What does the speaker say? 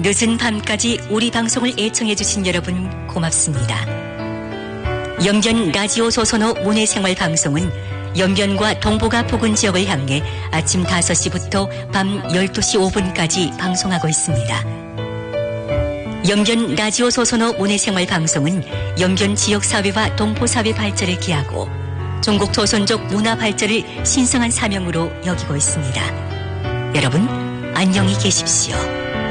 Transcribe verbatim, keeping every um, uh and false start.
늦은 밤까지 우리 방송을 애청해주신 여러분 고맙습니다. 영변 라디오 소선호 문해생활 방송은 영변과 동북아 부근 지역을 향해 아침 다섯 시부터 밤 열두 시 오 분까지 방송하고 있습니다. 영변 라디오 소선호 문해생활 방송은 영변 지역사회와 동포사회 발전을 기하고 종국 조선족 문화 발전을 신성한 사명으로 여기고 있습니다. 여러분 안녕히 계십시오.